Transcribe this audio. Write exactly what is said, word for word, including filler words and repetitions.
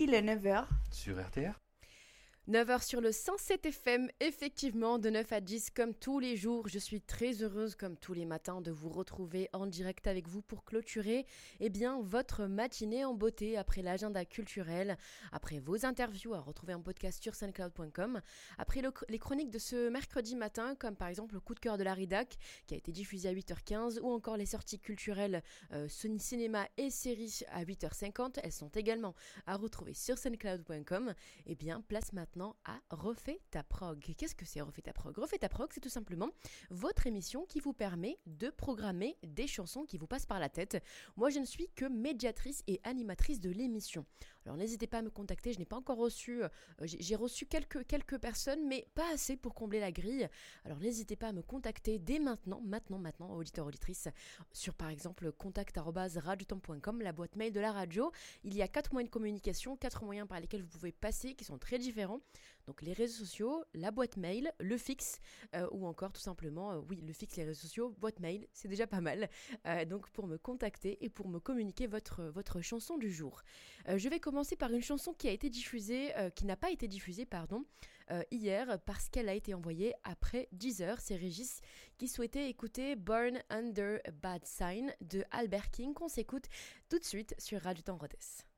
Il est neuf heures. Sur R T R neuf heures sur le cent sept F M, effectivement, de neuf à dix, comme tous les jours. Je suis très heureuse, comme tous les matins, de vous retrouver en direct avec vous pour clôturer eh bien, votre matinée en beauté après l'agenda culturel, après vos interviews à retrouver en podcast sur soundcloud point com, après le, les chroniques de ce mercredi matin, comme par exemple le coup de cœur de la rédac, qui a été diffusé à huit heures quinze, ou encore les sorties culturelles euh, Sony Cinéma et séries à huit heures cinquante. Elles sont également à retrouver sur soundcloud point com. Eh bien, place maintenant à Refais ta prog. Qu'est-ce que c'est Refais ta prog? Refais ta prog, c'est tout simplement votre émission qui vous permet de programmer des chansons qui vous passent par la tête. Moi, je ne suis que médiatrice et animatrice de l'émission. Alors, n'hésitez pas à me contacter. Je n'ai pas encore reçu, euh, j'ai, j'ai reçu quelques, quelques personnes, mais pas assez pour combler la grille. Alors, n'hésitez pas à me contacter dès maintenant, maintenant, maintenant, auditeur, auditrice, sur par exemple contact arobase radiotemps point com, la boîte mail de la radio. Il y a quatre moyens de communication, quatre moyens par lesquels vous pouvez passer, qui sont très différents. Donc les réseaux sociaux, la boîte mail, le fixe, euh, ou encore tout simplement, euh, oui, le fixe, les réseaux sociaux, boîte mail, c'est déjà pas mal. Euh, donc pour me contacter et pour me communiquer votre, votre chanson du jour. Euh, je vais commencer par une chanson qui a été diffusée, euh, qui n'a pas été diffusée, pardon, euh, hier, parce qu'elle a été envoyée après dix heures. C'est Régis qui souhaitait écouter Born Under a Bad Sign de Albert King, qu'on s'écoute tout de suite sur Radio Temps Rodez.